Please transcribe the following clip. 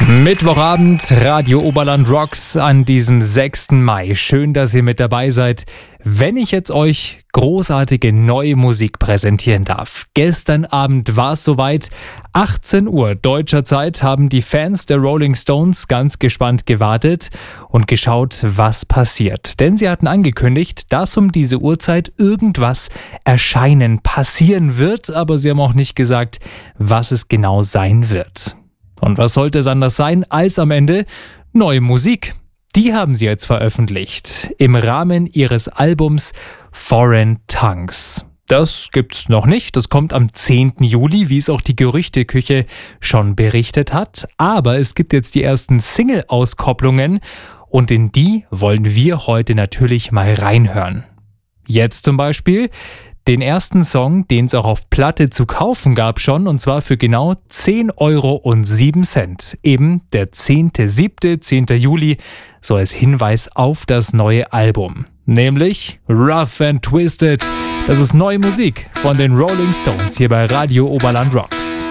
Mittwochabend, Radio Oberland Rocks an diesem 6. Mai. Schön, dass ihr mit dabei seid, wenn ich jetzt euch großartige neue Musik präsentieren darf. Gestern Abend war es soweit. 18 Uhr deutscher Zeit haben die Fans der Rolling Stones ganz gespannt gewartet und geschaut, was passiert. Denn sie hatten angekündigt, dass um diese Uhrzeit irgendwas passieren wird, aber sie haben auch nicht gesagt, was es genau sein wird. Und was sollte es anders sein als am Ende neue Musik? Die haben sie jetzt veröffentlicht im Rahmen ihres Albums Foreign Tongues. Das gibt's noch nicht, das kommt am 10. Juli, wie es auch die Gerüchteküche schon berichtet hat. Aber es gibt jetzt die ersten Single-Auskopplungen und in die wollen wir heute natürlich mal reinhören. Jetzt zum Beispiel den ersten Song, den es auch auf Platte zu kaufen gab schon, und zwar für genau 10,07 €. Eben der 10.7., 10. Juli, so als Hinweis auf das neue Album. Nämlich Rough and Twisted. Das ist neue Musik von den Rolling Stones hier bei Radio Oberland Rocks.